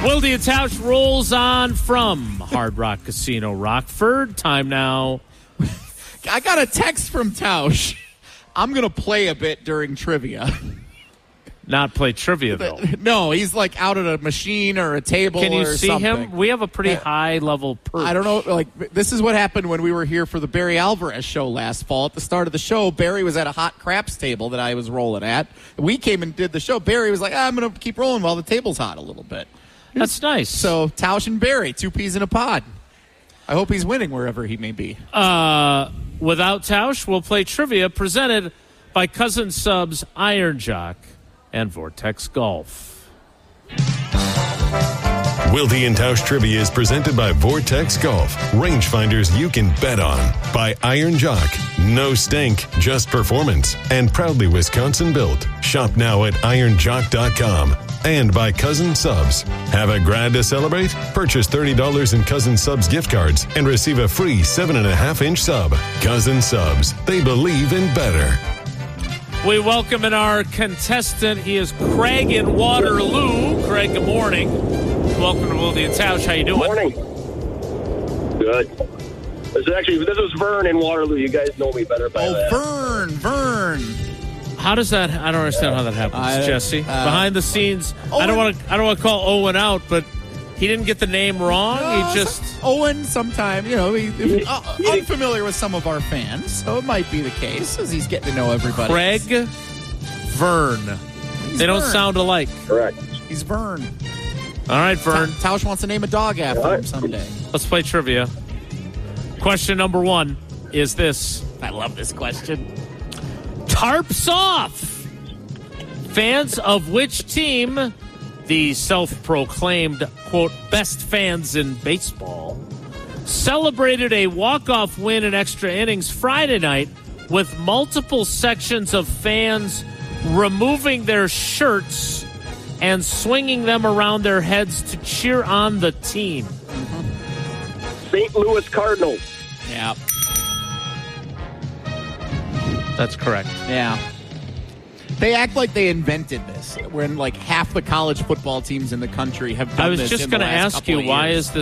Wilde and Tausch rolls on from Hard Rock Casino, Rockford. Time now. I got a text from Tausch. I'm going to play a bit during trivia. Not play trivia, though. No, he's like out at a machine or a table or something. Can you see him? We have a pretty high-level perch. I don't know. Like, this is what happened when we were here for the Barry Alvarez show last fall. At the start of the show, Barry was at a hot craps table that I was rolling at. We came and did the show. Barry was like, I'm going to keep rolling while the table's hot a little bit. That's nice. So, Tausch and Barry, 2 peas in a pod. I hope he's winning wherever he may be. Without Tausch, we'll play trivia presented by Cousin Subs, Iron Jock, and Vortex Golf. Wilde and Tausch Trivia is presented by Vortex Golf. Rangefinders you can bet on. By Iron Jock. No stink, just performance. And proudly Wisconsin built. Shop now at ironjock.com. And by Cousin Subs. Have a grad to celebrate? Purchase $30 in Cousin Subs gift cards and receive a free 7.5-inch sub. Cousin Subs. They believe in better. We welcome in our contestant. He is Craig in Waterloo. Craig, good morning. Welcome to Wilde and Tausch. How you doing? Morning. Good. This is Vern in Waterloo. You guys know me better by that. Vern. How does that? I don't understand how that happens, Jesse. Behind the scenes, Owen. I don't want to call Owen out, but he didn't get the name wrong. He just Owen. Sometime, he's unfamiliar with some of our fans, so it might be the case as he's getting to know everybody. Craig Vern. They don't sound alike. Correct. He's Vern. All right, Vern. Tausch wants to name a dog after him someday. Let's play trivia. Question number 1 is this. I love this question. Tarps off. Fans of which team, the self-proclaimed, quote, best fans in baseball, celebrated a walk-off win in extra innings Friday night with multiple sections of fans removing their shirts and swinging them around their heads to cheer on the team? St. Louis Cardinals. Yeah. That's correct. Yeah. They act like they invented this, when like half the college football teams in the country have done this. I was just going to ask you, why is this